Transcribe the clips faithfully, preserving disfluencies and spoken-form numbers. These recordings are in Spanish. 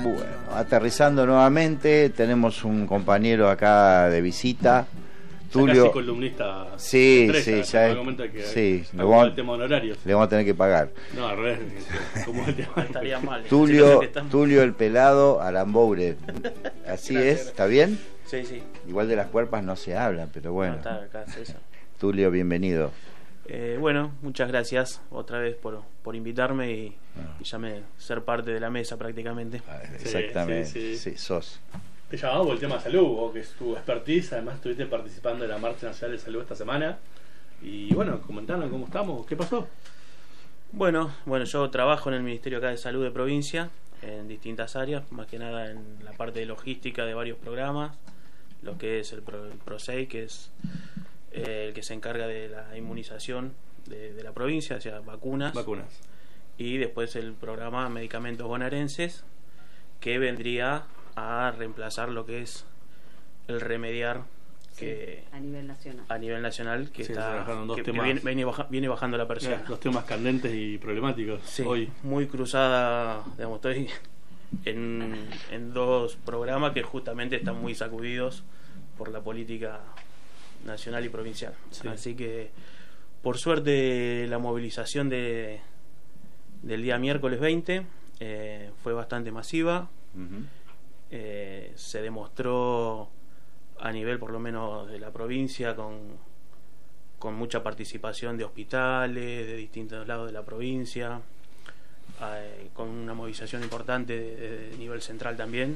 Bueno, aterrizando nuevamente, tenemos un compañero acá de visita, Tulio. Casi columnista. Sí, estrella, sí, ya es. Que Sí, le vamos, el tema honorarios. Le vamos a tener que pagar. No, al revés. Como el tema estaría mal. Tulio, Tulio el pelado Aramboure. Así Gracias. es, ¿está bien? Sí, sí. Igual de las cuerpas no se habla, pero bueno. No, está acá, es eso. Tulio, bienvenido. Eh, bueno, muchas gracias otra vez por, por invitarme y, ah. y ya me ser parte de la mesa prácticamente. Ah, exactamente, sí, sí, sí. sí, sos. Te llamamos por el tema de salud, vos que es tu expertise, además estuviste participando de la Marcha Nacional de Salud esta semana. Y bueno, comentanos cómo estamos, qué pasó. Bueno, bueno, yo trabajo en el Ministerio acá de Salud de provincia, en distintas áreas, más que nada en la parte de logística de varios programas, lo que es el, Pro, el PROSEI, que es eh, el que se encarga de la inmunización de, de la provincia, o sea, vacunas. Vacunas. Y después el programa Medicamentos Bonaerenses, que vendría a reemplazar lo que es el remediar que sí, a nivel nacional a nivel nacional que sí, está dos que, temas, que viene, viene, baja, viene bajando la persiana, los temas candentes y problemáticos sí, hoy muy cruzada, digamos, estoy en, en dos programas que justamente están muy sacudidos por la política nacional y provincial, sí. Así que por suerte la movilización de del día miércoles veinte eh, fue bastante masiva. Uh-huh. Eh, se demostró a nivel por lo menos de la provincia con, con mucha participación de hospitales de distintos lados de la provincia, eh, con una movilización importante de, de nivel central también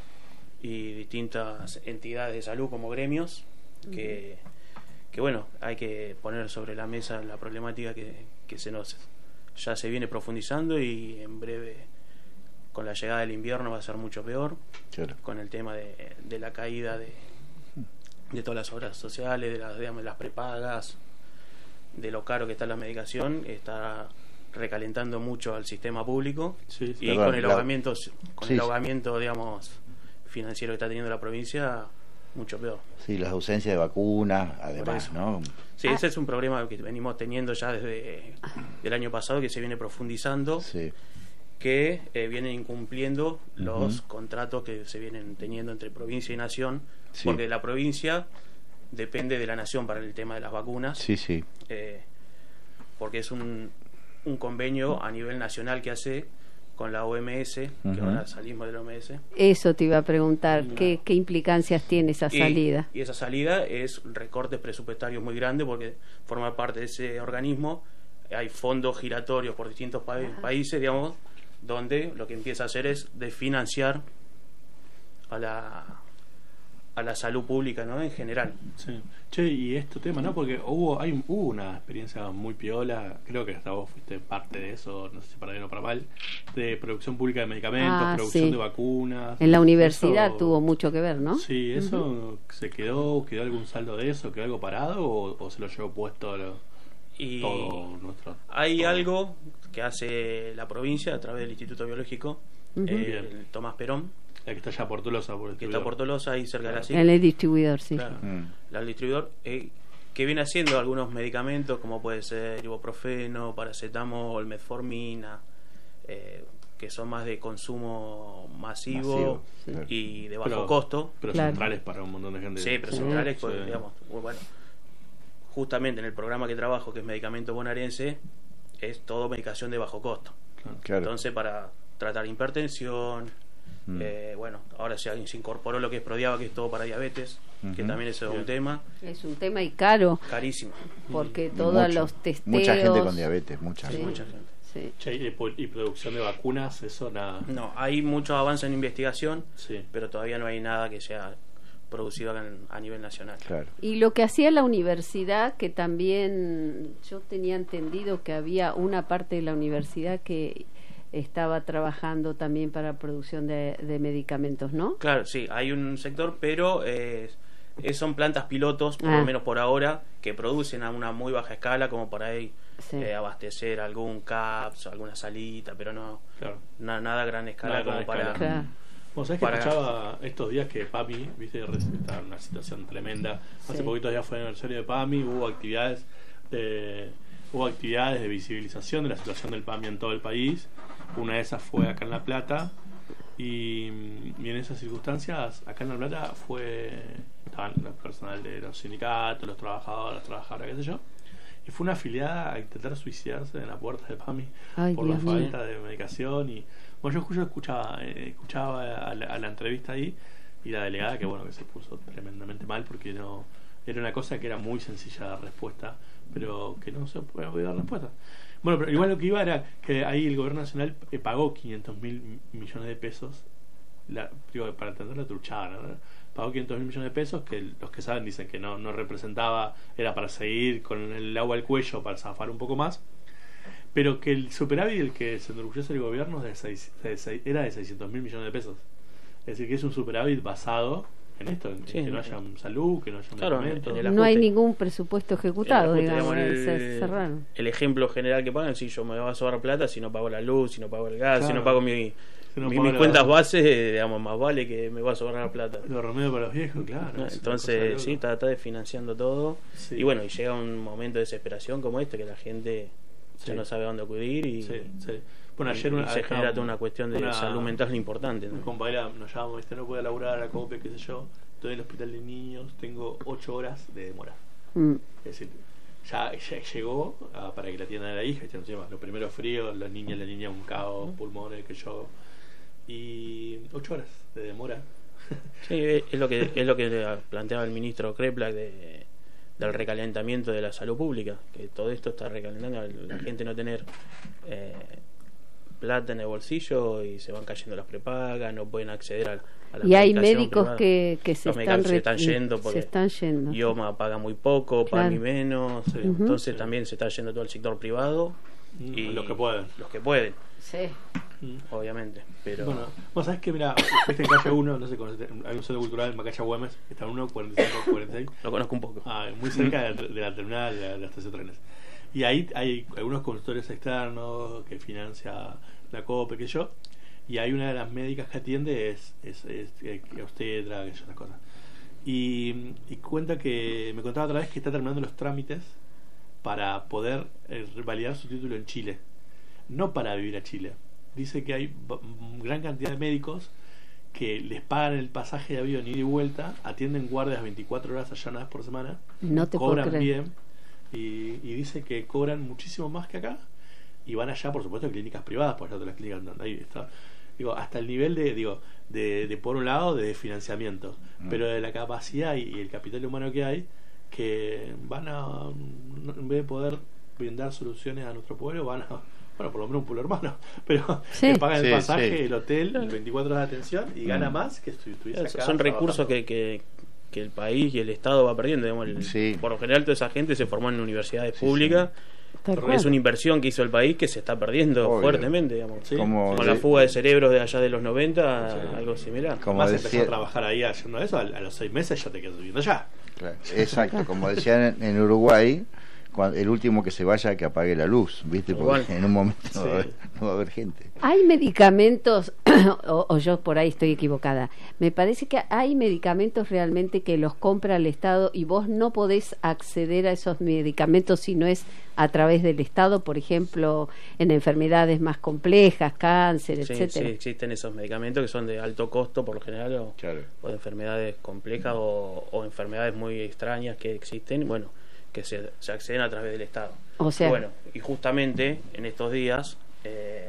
y distintas entidades de salud como gremios que, que bueno, hay que poner sobre la mesa la problemática que, que se nos ya se viene profundizando y en breve con la llegada del invierno va a ser mucho peor, claro. Con el tema de, de la caída de, de todas las obras sociales, de las, digamos, las prepagas, de lo caro que está la medicación, está recalentando mucho al sistema público, sí, sí, y verdad, con el ahogamiento, con sí, el ahogamiento, digamos, financiero que está teniendo la provincia, mucho peor. Sí, las ausencias de vacunas, además, ¿no? Sí, ese es un problema que venimos teniendo ya desde el año pasado, que se viene profundizando. Sí. Que eh, vienen incumpliendo los uh-huh. contratos que se vienen teniendo entre provincia y nación, sí. Porque la provincia depende de la nación para el tema de las vacunas, sí, sí. Eh, porque es un, un convenio a nivel nacional que hace con la O M S, uh-huh. que ahora salimos de la O M S. Eso te iba a preguntar, no. ¿qué, qué implicancias tiene esa y, salida? Y esa salida es recortes presupuestarios muy grandes porque forma parte de ese organismo, hay fondos giratorios por distintos pa- países, digamos, donde lo que empieza a hacer es desfinanciar a la a la salud pública, ¿no? En general. Sí. Che, y este tema, ¿no? Porque hubo hay hubo una experiencia muy piola, creo que hasta vos fuiste parte de eso, no sé si para bien o para mal, de producción pública de medicamentos, ah, producción sí. de vacunas. En la universidad eso, tuvo mucho que ver, ¿no? Sí, eso uh-huh. se quedó, quedó algún saldo de eso, quedó algo parado o, o se lo llevó puesto lo, y todo nuestro. Hay todo. algo que hace la provincia a través del Instituto Biológico, uh-huh. eh, el Tomás Perón, el que está allá por Tolosa, por el que está por Tolosa ahí cerca, claro. de la C I C. En el distribuidor, sí. Claro, mm. el distribuidor eh, que viene haciendo algunos medicamentos como puede ser ibuprofeno, paracetamol, metformina, eh, que son más de consumo masivo, masivo sí. y de bajo pero, costo. Pero claro. centrales para un montón de gente. Sí, pero sí. centrales, sí. pues, digamos, bueno, justamente en el programa que trabajo, que es Medicamento Bonaerense, es todo medicación de bajo costo. Claro. Entonces, para tratar hipertensión, mm. eh, bueno, ahora se, se incorporó lo que es Prodiaba, que es todo para diabetes, uh-huh. que también es un tema. Es un tema y caro. Carísimo. Porque mm. todos mucho. los testeos. Mucha gente con diabetes, mucha, sí. mucha gente. Sí. Che, y, y producción de vacunas, eso nada. No, hay mucho avance en investigación, sí. pero todavía no hay nada que sea producido acá en, a nivel nacional. Claro. Y lo que hacía la universidad, que también yo tenía entendido que había una parte de la universidad que estaba trabajando también para producción de, de medicamentos, ¿no? Claro, sí, hay un sector, pero eh, son plantas pilotos, por ah. lo menos por ahora, que producen a una muy baja escala, como para ahí sí. eh, abastecer algún C A P S, alguna salita, pero no claro. na, nada a gran escala, nada como para... Escala. Claro. Vos sabés que para... escuchaba estos días que PAMI, viste, está en una situación tremenda. Hace sí. poquitos días fue el aniversario de PAMI, hubo actividades de, hubo actividades de visibilización de la situación del PAMI en todo el país. Una de esas fue acá en La Plata Y, y en esas circunstancias, acá en La Plata fue estaban el personal de los sindicatos, los trabajadores, las trabajadoras, qué sé yo, y fue una afiliada a intentar suicidarse en la puerta de PAMI. Ay, por Dios la falta mío. de medicación. Y bueno, yo, yo escuchaba eh, escuchaba a la, a la entrevista ahí, y la delegada que bueno que se puso tremendamente mal, porque no era una cosa que era muy sencilla de respuesta, pero que no se puede dar respuesta. Bueno, pero igual lo que iba era que ahí el gobierno nacional eh, pagó quinientos mil millones de pesos, la, digo, para entender la truchada, ¿no? Pagó quinientos mil millones de pesos, que los que saben dicen que no, no representaba, era para seguir con el agua al cuello, para zafar un poco más, pero que el superávit del que se enorgullece el gobierno de seis, de seis, era de seiscientos mil millones de pesos. Es decir, que es un superávit basado en esto, en sí, que no haya salud, que no haya claro, medicamentos. No hay ningún presupuesto ejecutado, ajuste, digamos, digamos el, se cerraron. El ejemplo general que pagan, si yo me va a sobrar plata, si no pago la luz, si no pago el gas, claro. si no pago mi, si no mi, pago mis la... cuentas bases, digamos, más vale que me va a sobrar plata. Los remedios para los viejos, claro. ¿No? Entonces, sí, está, está desfinanciando todo. Sí. Y bueno, y llega un momento de desesperación como este, que la gente sí. ya no sabe a dónde acudir y... Sí, sí. Bueno, ayer una, y se genera toda una cuestión de una, salud mental importante, ¿no? Un compañero nos llamamos, este no puede laburar a la COPE, qué sé yo, estoy en el hospital de niños, tengo ocho horas de demora. Mm. Es decir, ya, ya llegó a, para que la atiendan a la hija, los primeros fríos, los niños, la niña, un caos, mm. pulmones, que yo, y ocho horas de demora. Sí, es lo que es lo que planteaba el ministro Kreplak de del recalentamiento de la salud pública, que todo esto está recalentando, la gente no tener eh, plata en el bolsillo y se van cayendo las prepagas, no pueden acceder a, a la y hay médicos que, que se, los están re- se están yendo porque se están yendo. IOMA paga muy poco, claro. PAMI menos, sí. uh-huh. entonces sí. también se está yendo todo el sector privado mm, y los que pueden los que pueden sí mm. obviamente, pero bueno, vos sabés que mira, este en calle uno, no sé, hay un centro cultural en Macaya Güemes, está en uno cuarenta y cinco cuarenta y seis, lo conozco un poco, ah, muy cerca de, de la terminal de la, de la estación de trenes, y ahí hay algunos consultores externos que financia la COPE, que yo, y hay una de las médicas que atiende es, es, es, es obstetra, que esas cosas, y, y cuenta que me contaba otra vez que está terminando los trámites para poder eh, validar su título en Chile, no para vivir a Chile. Dice que hay gran cantidad de médicos que les pagan el pasaje de avión ida y vuelta, atienden guardias veinticuatro horas allá una vez por semana, no te cobran bien, y, y dice que cobran muchísimo más que acá, y van allá, por supuesto, a clínicas privadas, por allá todas las clínicas donde ahí está, digo, hasta el nivel de, digo, de, de por un lado de financiamiento, mm. pero de la capacidad y, y el capital humano que hay, que van a, en vez de poder brindar soluciones a nuestro pueblo, van a, bueno, por lo menos un pueblo hermano, pero sí. le pagan sí, el pasaje, sí. el hotel, el veinticuatro horas de atención y mm. gana más que si estuviese acá. Son recursos que, que, que el país y el Estado va perdiendo, digamos, el, sí. por lo general toda esa gente se formó en universidades sí, públicas. Sí. Es una inversión que hizo el país que se está perdiendo Obvio. fuertemente, digamos. ¿Sí? Como con de... la fuga de cerebros de allá de los noventa, sí. algo similar. Como Más decía... empezar a trabajar ahí haciendo eso, a, a los seis meses ya te quedas viviendo allá. Claro. Exacto, como decían en, en Uruguay, cuando, el último que se vaya que apague la luz, ¿viste? Porque Igual. en un momento sí. no, va a haber, no va a haber gente. Hay medicamentos, o, o yo por ahí estoy equivocada, me parece que hay medicamentos realmente que los compra el Estado y vos no podés acceder a esos medicamentos si no es a través del Estado, por ejemplo, en enfermedades más complejas, cáncer, sí, etcétera. Sí, existen esos medicamentos que son de alto costo por lo general, o, claro. o de enfermedades complejas o, o enfermedades muy extrañas que existen, bueno, que se, se acceden a través del Estado. O sea, bueno, y justamente en estos días eh,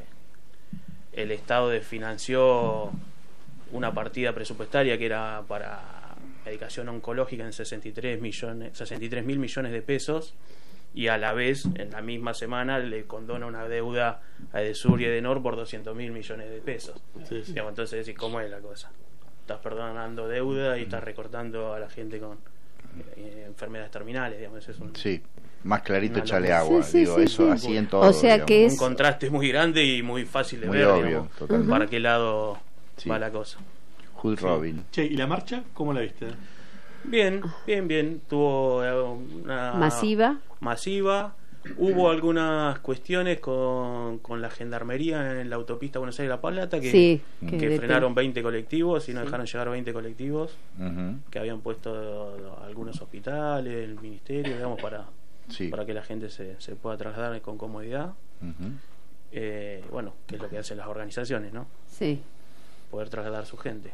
el Estado desfinanció una partida presupuestaria que era para medicación oncológica en sesenta y tres millones, sesenta y tres mil millones de pesos, y a la vez en la misma semana le condona una deuda a Edesur y Edenor por doscientos mil millones de pesos. Sí, sí. Digamos, entonces decís, ¿cómo es la cosa? Estás perdonando deuda y estás recortando a la gente con eh, enfermedades terminales, digamos. Es un, sí, más clarito echarle agua, sí, sí, digo, sí, eso sí. así en todo. O sea digamos. que es un contraste muy grande y muy fácil de muy ver, obvio, digamos, totalmente. para qué lado sí. va la cosa. Hood sí. Robin. Che, ¿y la marcha cómo la viste? Bien, bien, bien. Tuvo una masiva. Masiva. Hubo algunas cuestiones con, con la gendarmería en la autopista Buenos Aires-La Plata que, sí, que, que frenaron veinte colectivos y no sí. dejaron llegar veinte colectivos uh-huh. que habían puesto algunos hospitales, el ministerio, digamos, para, sí. para que la gente se, se pueda trasladar con comodidad. Uh-huh. Eh, bueno, que es lo que hacen las organizaciones, ¿no? Sí. poder trasladar su gente.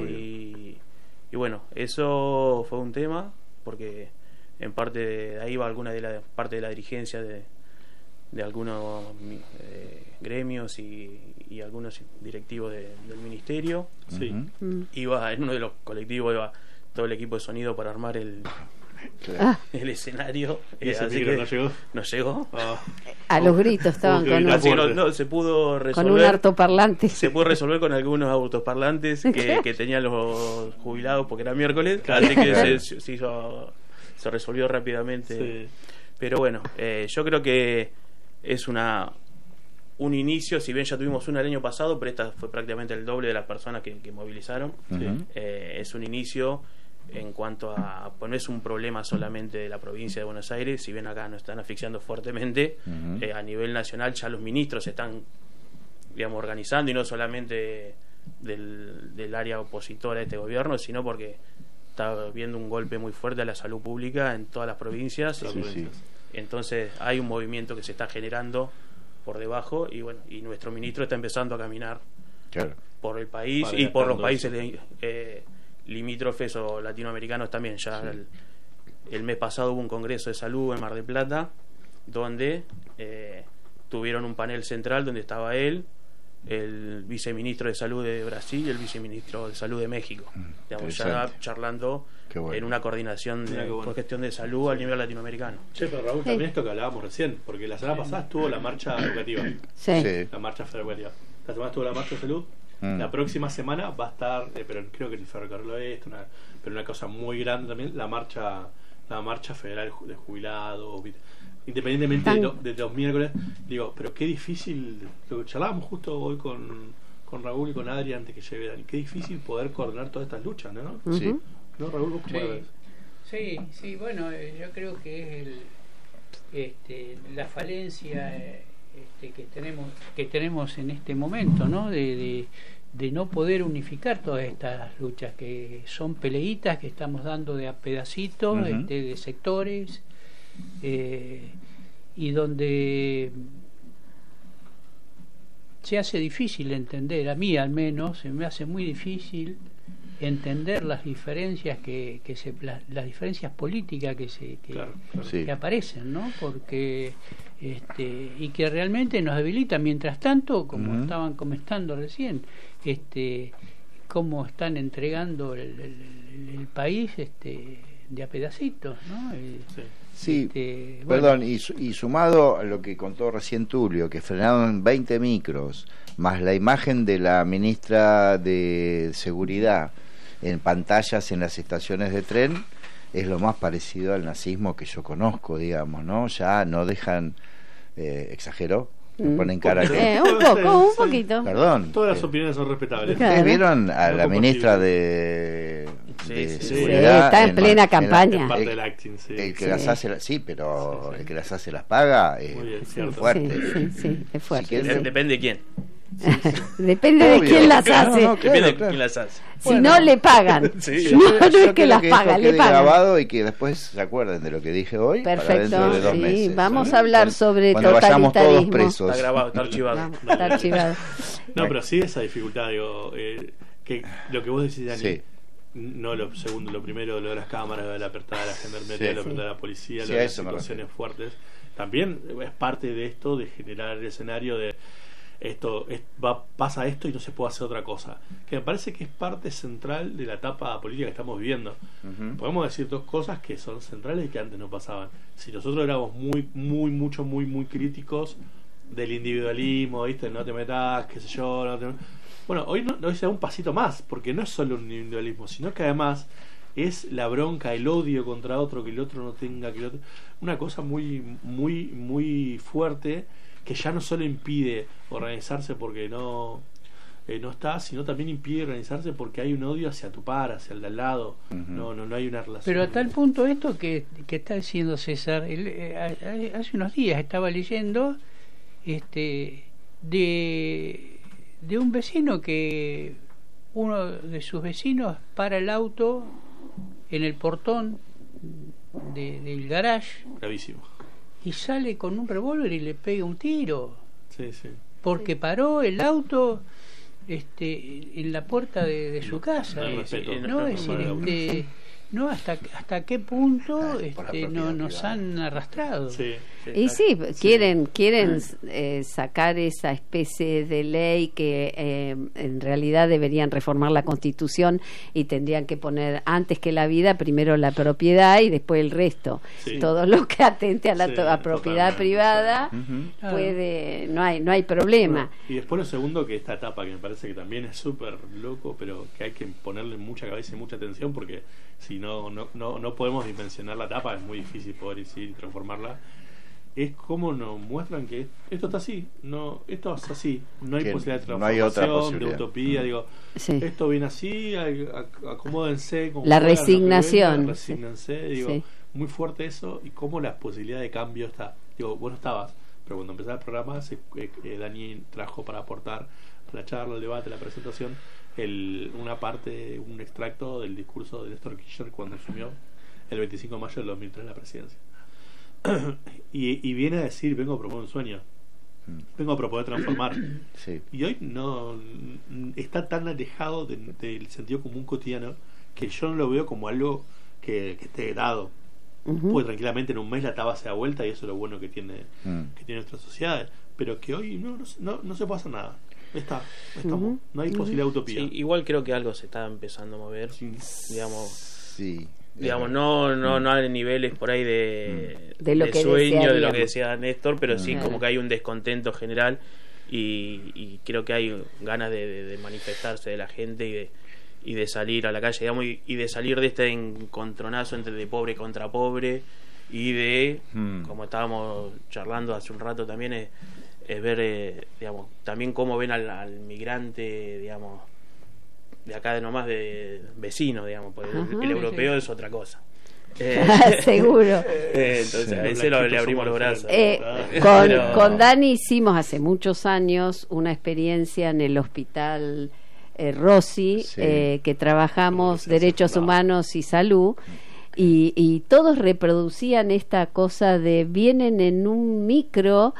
Y, y bueno, eso fue un tema, porque en parte de ahí va alguna de la parte de la dirigencia de, de algunos eh, gremios y, y algunos directivos de, del ministerio. Sí. Uh-huh. Iba en uno de los colectivos, iba todo el equipo de sonido para armar el Ah. el escenario. ¿Y ese así micro que no llegó? no llegó. Oh. A los gritos estaban Uy, con un, Así que no, no, se pudo resolver con un altoparlante. se pudo resolver con algunos autoparlantes que, que tenían los jubilados porque era miércoles, Claro. así que se, se hizo, se resolvió rápidamente. Sí. Pero bueno, eh, yo creo que es una un inicio, si bien ya tuvimos una el año pasado, pero esta fue prácticamente el doble de las personas que, que movilizaron. Uh-huh. Eh, es un inicio en cuanto a, pues no es un problema solamente de la provincia de Buenos Aires, si bien acá nos están asfixiando fuertemente, Uh-huh. eh, a nivel nacional ya los ministros se están, digamos, organizando, y no solamente del, del área opositora de este gobierno, sino porque está habiendo un golpe muy fuerte a la salud pública en todas las provincias. Sí, sí. Entonces hay un movimiento que se está generando por debajo, y bueno, y nuestro ministro está empezando a caminar Claro. por el país Para y por los adaptando países de, eh, limítrofes o latinoamericanos también. Ya Sí. el, el mes pasado hubo un congreso de salud en Mar del Plata, donde eh, tuvieron un panel central donde estaba él, el viceministro de salud de Brasil y el viceministro de salud de México, digamos, ya Interesante. charlando Qué bueno. en una coordinación de, Mira qué bueno. por gestión de salud a nivel latinoamericano. Che, pero Raúl, también esto que hablábamos recién, porque la semana pasada estuvo la marcha educativa, Sí. Sí. la marcha educativa. La semana estuvo la marcha de salud. Mm. La próxima semana va a estar, eh, pero creo que en el ferrocarril oeste, una, pero una cosa muy grande también, la marcha, la marcha federal de jubilados, ¿viste? Independientemente de, lo- de los miércoles. Digo, pero qué difícil, lo que charlábamos justo hoy con, con Raúl y con Adri antes que llegue Dani, qué difícil poder coordinar todas estas luchas, ¿no? Ujú. Sí. ¿No, Raúl? ¿Vos cómo lo Sí, ves? sí, sí, bueno, eh, yo creo que es el, este, la falencia eh, este, que tenemos que tenemos en este momento, ¿no? De, de, de no poder unificar todas estas luchas, que son peleitas que estamos dando de a pedacitos, Ujú. este, de sectores, eh, y donde se hace difícil entender, a mí al menos, se me hace muy difícil entender las diferencias que, que se la- las diferencias políticas que se que, Claro, claro. Sí. que aparecen, ¿no? Porque este y que realmente nos debilitan. Mientras tanto, como Ujú. estaban comentando recién, este cómo están entregando el, el- el- el país este de a pedacitos, ¿no? Eh, Sí. Sí, este, bueno, perdón, y, su- y sumado a lo que contó recién Tulio, que frenaron veinte micros, más la imagen de la ministra de Seguridad en pantallas en las estaciones de tren, es lo más parecido al nazismo que yo conozco, digamos, ¿no? Ya no dejan, eh, exageró, me Mm. ponen cara que... Eh, un poco, un poquito. Perdón. Todas las eh, opiniones son respetables. Claro. ¿Ustedes vieron a No la compartible. ministra de, Sí, de sí, sí. Seguridad? Sí, está en la- plena la- campaña. Es parte el- del acting, sí. El que Sí. las hace, la- sí, pero Sí, sí. el que las hace las paga, eh, Muy bien, es cierto. fuerte. Sí, sí, sí, es fuerte. Si quieres- sí. Depende de quién. Depende de Obvio. quién las Claro, hace. no, Depende de claro. quién las hace. Si no, le pagan. Sí. Yo No, creo- no yo es que creo las esto pagan, le quede pagan. grabado y que después se acuerden de lo que dije hoy. para dentro Perfecto, de dos sí, meses, vamos ¿eh? a hablar Cuando- sobre cuando vayamos todos totalitarismo. presos. Está grabado, está archivado. Vamos, está archivado. No, pero sí esa dificultad, digo, eh, que lo que vos decís, Dani, Sí. no lo segundo, lo primero, lo de las cámaras, lo de la apertura de la gendarmería, Sí. lo de la apertura de la policía, Sí, lo a de las eso me situaciones fuertes, también es parte de esto, de generar el escenario de esto, es- va, pasa esto y no se puede hacer otra cosa, que me parece que es parte central de la etapa política que estamos viviendo. Ujú. Podemos decir dos cosas que son centrales y que antes no pasaban. Si nosotros éramos muy, muy, mucho, muy, muy críticos del individualismo, ¿viste? No te metas, qué sé yo, no te... Bueno, hoy, no, hoy se da un pasito más, porque no es solo un individualismo, sino que además es la bronca, el odio contra otro, que el otro no tenga, que el otro... Una cosa muy, muy, muy fuerte, que ya no solo impide organizarse porque no... eh, no está, sino también impide organizarse porque hay un odio hacia tu par, hacia el de al lado. Ujú. No, no, no hay una relación. Pero a tal punto esto que, que está diciendo César, él, eh, a- a- hace unos días estaba leyendo este de, de un vecino que uno de sus vecinos para el auto en el portón de- del garage Gravísimo. y sale con un revólver y le pega un tiro Sí, sí. porque paró el auto este, en la puerta de, de su casa. No hay eh, respeto. no, es decir, este, no hasta hasta qué punto Ay, por la este, no, propiedad nos privada. han arrastrado. Sí, sí, Y está- sí, quieren quieren eh, sacar esa especie de ley que eh, en realidad deberían reformar la Constitución y tendrían que poner antes que la vida primero la propiedad y después el resto. Sí. Todo lo que atente a la Sí, to- a propiedad totalmente, privada Ujú. Claro. puede no hay no hay problema. Y después lo segundo, que esta etapa que me parece que también es súper loco, pero que hay que ponerle mucha cabeza y mucha atención, porque si no no, no, no podemos dimensionar la etapa, es muy difícil poder decir, transformarla. Es como nos muestran que esto está así, no esto es así, no hay Que posibilidad de no hay otra transformación, de posibilidad. utopía, digo, Sí. esto viene así, ay, ac- acomódense, como La puedan, lo que resignación, venga, resígnense, digo, Sí. muy fuerte eso, y cómo la posibilidad de cambio está. Digo, vos no estabas, pero cuando empezaba el programa, se, eh, eh, Dani trajo para aportar a la charla, al debate, la presentación, el, una parte, un extracto del discurso de Néstor Kirchner cuando asumió el veinticinco de mayo del dos mil tres la presidencia. y, y viene a decir, vengo a proponer un sueño, vengo a proponer transformar. Sí. Y hoy no n- está tan alejado de- del sentido común cotidiano que yo no lo veo como algo que, que esté dado. Ujú. Puede tranquilamente en un mes la taba se da vuelta y eso es lo bueno que tiene Mm. que tiene nuestra sociedad, pero que hoy no, no, se- no, no se puede hacer nada. Está, estamos, Ujú. no hay Ujú. posibilidad de utopía. Sí, igual creo que algo se está empezando a mover, Sí. digamos, Sí. digamos Eh, no no no a niveles por ahí de, De lo que sueño, de lo desearíamos. que decía Néstor, pero sí Mm. como que hay un descontento general y, y creo que hay ganas de, de- de manifestarse de la gente y de y de salir a la calle, digamos, y, y de salir de este encontronazo entre de pobre contra pobre y de, Mm. como estábamos charlando hace un rato también, es, es ver, eh, digamos, también cómo ven al, al migrante, digamos, de acá de nomás de vecino, digamos, porque el, Ajá. el europeo es otra cosa. Eh, Seguro. eh, entonces a ese lo- le abrimos los brazos. Eh, Ah. con, Pero- con Dani hicimos hace muchos años una experiencia en el hospital eh, Rossi, Sí. eh, que trabajamos Sí, derechos sí, humanos y salud, y, y todos reproducían esta cosa de vienen en un micro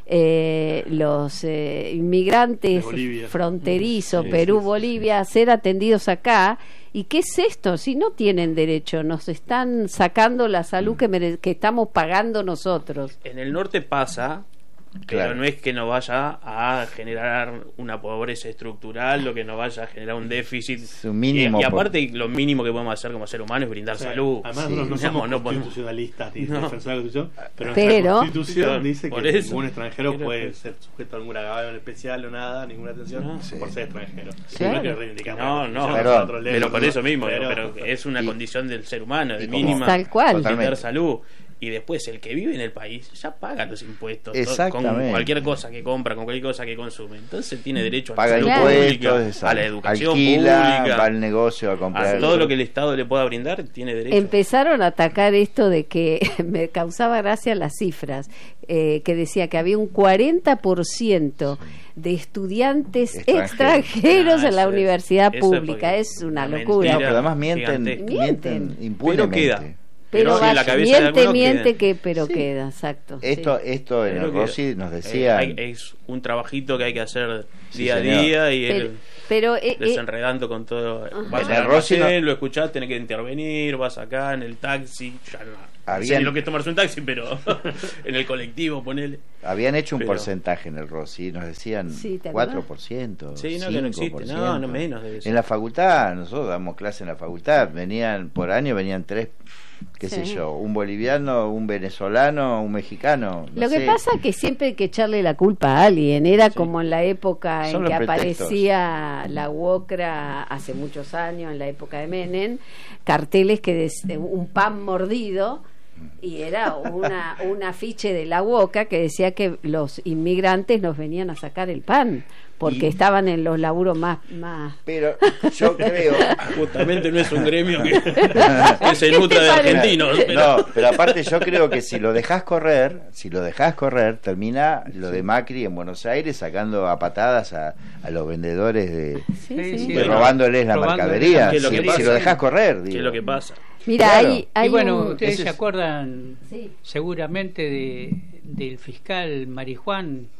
eh, los eh, inmigrantes De Bolivia. fronterizos, Sí, Perú, sí, sí, Bolivia, a ser atendidos acá. ¿Y qué es esto? Si no tienen derecho, nos están sacando la salud que, mere- que estamos pagando nosotros. En el norte pasa, pero Claro. no es que nos vaya a generar una pobreza estructural, lo que nos vaya a generar un déficit. Es un mínimo y, y por- aparte, lo mínimo que podemos hacer como ser humano es brindar Sí. salud. Además, Sí. nosotros no Digamos, somos no podemos- constitucionalistas ni No. defensores de la Constitución, pero, Pero- nuestra Constitución dice Por que eso. ningún extranjero Pero- puede ser sujeto a algún agravio en especial o nada, ninguna atención No. por ser extranjero. Claro. No es que reivindicamos No, la no, Constitución, Perdón. nosotros pero leemos, por ¿no? eso mismo, Pero- pero, es una y- condición del ser humano, de y como- mínima. Tal cual. Totalmente. Brindar salud. Y después el que vive en el país ya paga los impuestos todo- Exactamente. con cualquier cosa que compra, con cualquier cosa que consume. Entonces tiene derecho a la Paga salud impuestos, pública, a la educación alquila, pública, va al negocio a comprar. a todo lo que el Estado le pueda brindar, tiene derecho. Empezaron a atacar esto de que me causaba gracia las cifras, eh, que decía que había un cuarenta por ciento de estudiantes Extranjeros. extranjeros Ah, en la eso es- universidad eso es pública. porque Es una una locura. No, mentira. pero además mienten, gigantesca. mienten, Mienten. impunemente. Pero queda. Pero Pero sí, en la vaya, cabeza de miente, algunos miente queda. que pero Sí. queda, exacto. Esto, sí. esto en Pero el que- Rossi nos Eh, decía. hay- es un trabajito que hay que hacer Sí, día señor. a día y Pero, el- pero, eh, eh, desenredando con todo. Vas En al el Rossi almacén, no- lo escuchás, tenés que intervenir, vas acá en el taxi, ya no. No sé Habían- ni lo que es tomarse un taxi, pero en el colectivo, ponele. Habían hecho un Pero- porcentaje en el Rossi, nos decían Sí, ¿te acordás? cuatro por ciento. Sí, no, que no existe. cinco por ciento. No, no menos debe ser. En la facultad, nosotros damos clase en la facultad, venían por año, venían tres, qué sé Sí. yo, un boliviano, un venezolano, un mexicano. no Lo que sé. pasa es que siempre hay que echarle la culpa a alguien. Era como en la época Son en que los pretextos. aparecía la UOCRA hace muchos años, en la época de Menem, carteles que des- un pan mordido, y era una un afiche de la UOCRA que decía que los inmigrantes nos venían a sacar el pan porque Y- estaban en los laburos más más Pero yo creo. Justamente no es un gremio que, que se nutra de parece? argentinos. Pero... No, pero aparte yo creo que si lo dejás correr, si lo dejás correr, termina lo de Macri en Buenos Aires sacando a patadas a, a los vendedores de, sí, Sí, sí. sí. de Bueno, robándoles la robándoles mercadería. la ¿Qué es lo Si, que si pasa? lo dejás correr, ¿Qué digo. es lo que pasa? Mira, Claro. hay, hay y bueno, un- ustedes ese se es- acuerdan Sí. seguramente de, del fiscal Marijuán,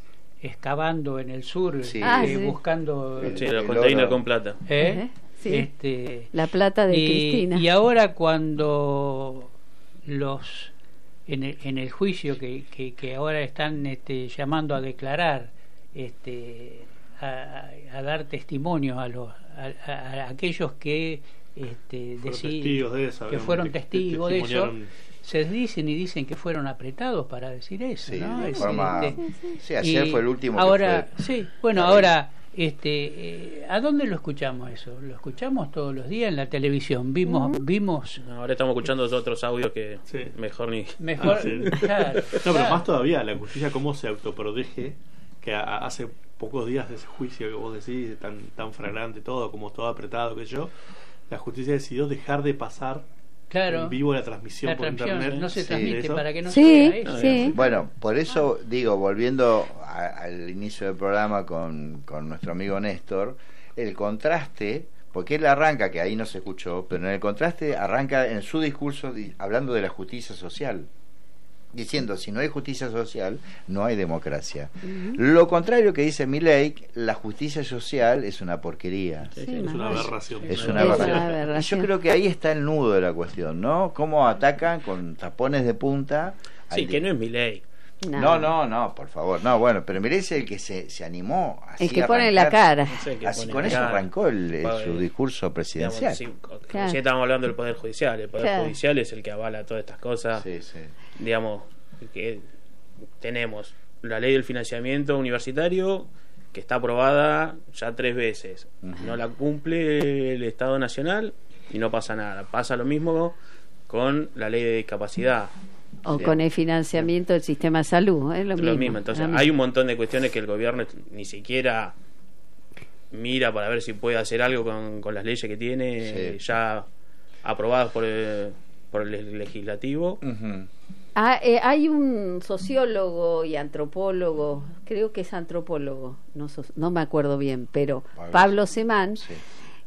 excavando en el sur, Sí. eh, Ah, sí. buscando Sí, El- los el containers oro. con plata. ¿eh? Ajá, sí. este, La plata de y, Cristina. y ahora cuando los en el, en el juicio que, que, que ahora están este, llamando a declarar, este, a, a dar testimonio a los a, a- a aquellos que este, Fueron deci- testigos de eso, que obviamente, fueron que testigos de eso, testimoniaron. se dicen y dicen que fueron apretados para decir eso, Sí, ¿no? de Es, forma- este, sí, ayer y fue el último. ahora, que fue sí, bueno, terrible. ahora, este, eh, ¿a dónde lo escuchamos eso? Lo escuchamos todos los días en la televisión. Vimos, vimos Ahora estamos escuchando otros audios que Sí. mejor ni... mejor. Ah, sí. Claro, No, pero claro. más todavía, la justicia cómo se autoprotege, que a- hace pocos días de ese juicio que vos decís, tan, tan flagrante todo, como todo apretado que yo, la justicia decidió dejar de pasar Claro. en vivo la transmisión La por transmisión internet. no se Sí. transmite Eso. para que no Sí, se vea eso. sí. Bueno, por eso digo, volviendo a- al inicio del programa con, con nuestro amigo Néstor, el contraste, porque él arranca, que ahí no se escuchó, pero en el contraste arranca en su discurso di- hablando de la justicia social, diciendo, si no hay justicia social, no hay democracia. Lo contrario que dice Milei, la justicia social es una porquería. Sí, Es una más vale. aberración. Es Es una una aberración. aberración. Y yo creo que ahí está el nudo de la cuestión, ¿no? Cómo atacan con tapones de punta. Sí, al- que no es mi ley. No, no, no, por favor. No, bueno, pero Milei es el que se, se animó. Así El que a pone la arrancar. cara. Así con eso arrancó el, el- Padre, su discurso presidencial. Digamos, sí, Claro. recién estábamos hablando del Poder Judicial. El Poder Claro. Judicial es el que avala todas estas cosas. Sí, sí. Digamos, que tenemos la ley del financiamiento universitario que está aprobada ya tres veces. Ujú. No la cumple el Estado Nacional y no pasa nada. Pasa lo mismo con la ley de discapacidad. O Sí. con el financiamiento del sistema de salud. Es lo, Lo mismo. mismo. Entonces, Lo mismo. hay un montón de cuestiones que el gobierno ni siquiera mira para ver si puede hacer algo con, con las leyes que tiene Sí. ya aprobadas por el, por el legislativo. Ujú. Ah, eh, hay un sociólogo y antropólogo, creo que es antropólogo, no, so- no me acuerdo bien, pero Pablo- Pablo Semán, Sí.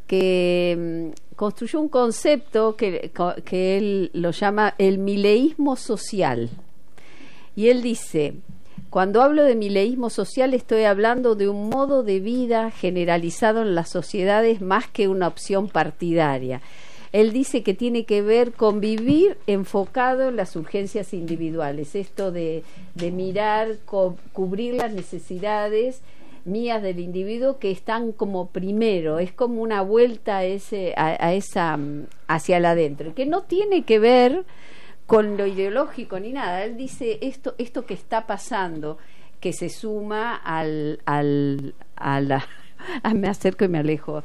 que mm, construyó un concepto que, co- que él lo llama el mileísmo social. Y él dice, cuando hablo de mileísmo social estoy hablando de un modo de vida generalizado en las sociedades más que una opción partidaria. Él dice que tiene que ver con vivir enfocado en las urgencias individuales, esto de, de mirar, co- cubrir las necesidades mías del individuo que están como primero, es como una vuelta a ese, a, a esa mm, hacia el adentro, que no tiene que ver con lo ideológico ni nada. Él dice esto, esto que está pasando, que se suma al, al a la ah, me acerco y me alejo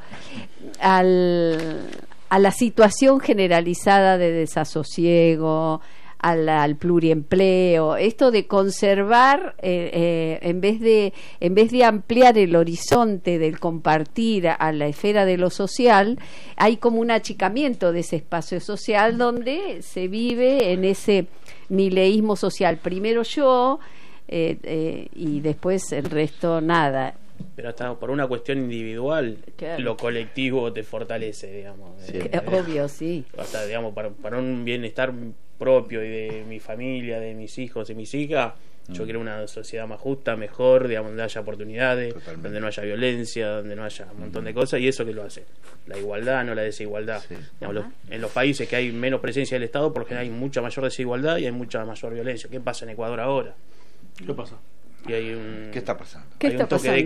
al a la situación generalizada de desasosiego, al, al pluriempleo, esto de conservar eh, eh, en vez de en vez de ampliar el horizonte del compartir a, a la esfera de lo social, hay como un achicamiento de ese espacio social donde se vive en ese mileísmo social, primero yo eh, eh, y después el resto nada. Pero hasta por una cuestión individual, Claro. lo colectivo te fortalece, digamos. Sí. Eh, Eh, Obvio, sí. hasta, digamos, para, para un bienestar propio y de mi familia, de mis hijos y mis hijas, yo quiero una sociedad más justa, mejor, digamos, donde haya oportunidades, Totalmente. donde no haya violencia, donde no haya un montón de cosas, y eso que lo hace. La igualdad, no la desigualdad. Sí. Digamos, los- en los países que hay menos presencia del Estado, porque hay mucha mayor desigualdad y hay mucha mayor violencia. ¿Qué pasa en Ecuador ahora? ¿Qué pasa? Y hay un, ¿Qué está pasando? ¿Qué hay está un toque de pasando?